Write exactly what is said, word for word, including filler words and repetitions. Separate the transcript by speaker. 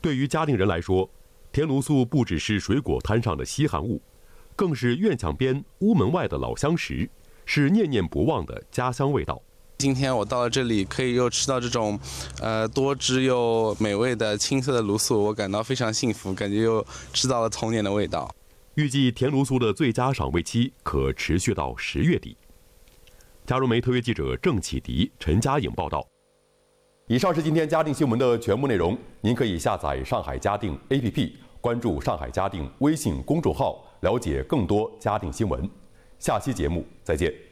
Speaker 1: 对于嘉定人来说，甜芦素不只是水果摊上的稀罕物，更是院墙边、屋门外的老相识，是念念不忘的家乡味道。
Speaker 2: 今天我到了这里，可以又吃到这种，呃，多汁又美味的青色的芦素，我感到非常幸福，感觉又吃到了童年的味道。
Speaker 1: 预计甜芦素的最佳赏味期可持续到十月底。嘉融媒特约记者郑启迪、陈佳颖报道。以上是今天嘉定新闻的全部内容，您可以下载上海嘉定 A P P， 关注上海嘉定微信公众号，了解更多嘉定新闻。下期节目再见。